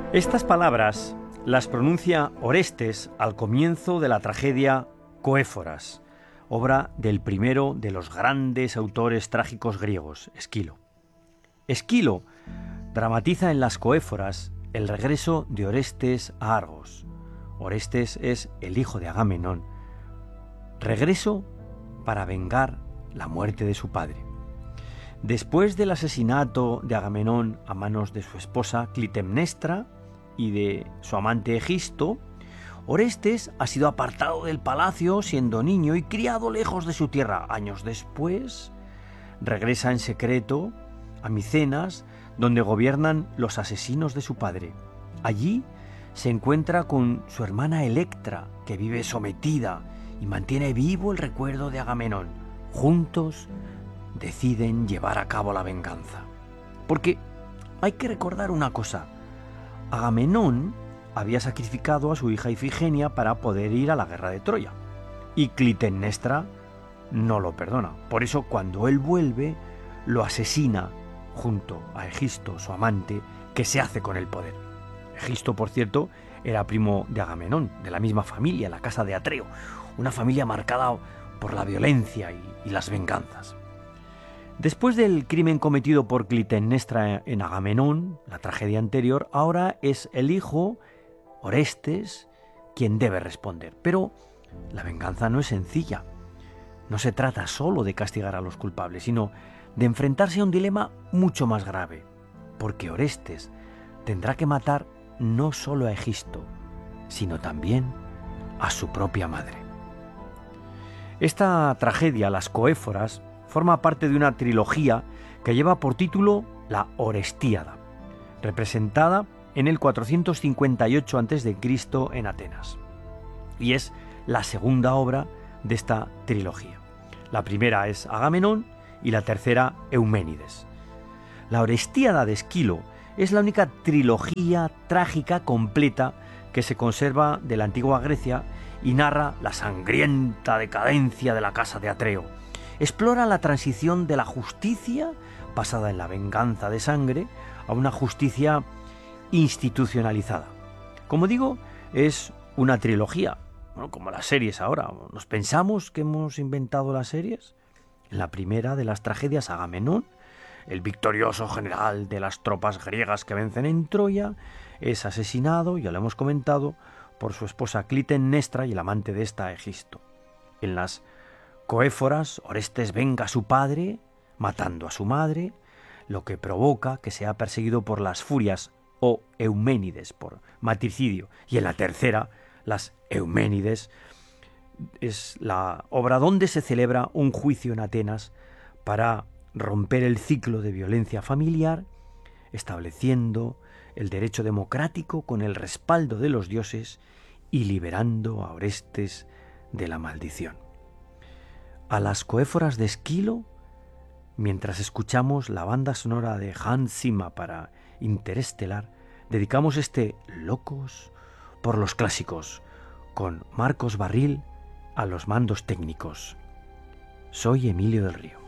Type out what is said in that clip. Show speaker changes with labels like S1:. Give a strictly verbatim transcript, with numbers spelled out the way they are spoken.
S1: Estas palabras las pronuncia Orestes al comienzo de la tragedia Coéforas, obra del primero de los grandes autores trágicos griegos, Esquilo. Esquilo dramatiza en las Coéforas el regreso de Orestes a Argos. Orestes es el hijo de Agamenón. Regreso para vengar la muerte de su padre. Después del asesinato de Agamenón a manos de su esposa Clitemnestra y de su amante Egisto, Orestes ha sido apartado del palacio siendo niño y criado lejos de su tierra. Años después, regresa en secreto a Micenas, donde gobiernan los asesinos de su padre. Allí se encuentra con su hermana Electra, que vive sometida y mantiene vivo el recuerdo de Agamenón. Juntos deciden llevar a cabo la venganza. Porque hay que recordar una cosa: Agamenón había sacrificado a su hija Ifigenia para poder ir a la guerra de Troya, y Clitemnestra no lo perdona. Por eso, cuando él vuelve, lo asesina junto a Egisto, su amante, que se hace con el poder. Egisto, por cierto, era primo de Agamenón, de la misma familia, la casa de Atreo, una familia marcada por la violencia y, y las venganzas. Después del crimen cometido por Clitemnestra en Agamenón, la tragedia anterior, ahora es el hijo, Orestes, quien debe responder. Pero la venganza no es sencilla. No se trata solo de castigar a los culpables, sino de enfrentarse a un dilema mucho más grave, porque Orestes tendrá que matar no solo a Egisto, sino también a su propia madre. Esta tragedia, las Coéforas, forma parte de una trilogía que lleva por título la Orestíada, representada en el cuatrocientos cincuenta y ocho antes de Cristo en Atenas. Y es la segunda obra de esta trilogía. La primera es Agamenón y la tercera Euménides. La Orestíada de Esquilo es la única trilogía trágica completa que se conserva de la antigua Grecia y narra la sangrienta decadencia de la casa de Atreo. Explora la transición de la justicia, basada en la venganza de sangre, a una justicia institucionalizada. Como digo, es una trilogía, bueno, como las series ahora. ¿Nos pensamos que hemos inventado las series? En la primera de las tragedias, Agamenón, el victorioso general de las tropas griegas que vencen en Troya, es asesinado, ya lo hemos comentado, por su esposa Clitemnestra y el amante de esta, Egisto. En las Coéforas, Orestes venga a su padre, matando a su madre, lo que provoca que sea perseguido por las Furias o Euménides por matricidio. Y en la tercera, las Euménides, es la obra donde se celebra un juicio en Atenas para romper el ciclo de violencia familiar, estableciendo el derecho democrático con el respaldo de los dioses y liberando a Orestes de la maldición. A las Coéforas de Esquilo, mientras escuchamos la banda sonora de Hans Zimmer para Interestelar, dedicamos este Locos por los clásicos, con Marcos Barril a los mandos técnicos. Soy Emilio del Río.